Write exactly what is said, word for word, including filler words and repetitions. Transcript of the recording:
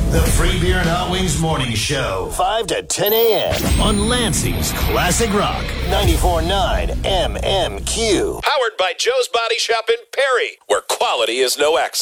The Free Beer and Hot Wings Morning Show. five to ten a.m. on Lansing's Classic Rock. ninety-four point nine M M Q. Powered by Joe's Body Shop in Perry, where quality is no accident.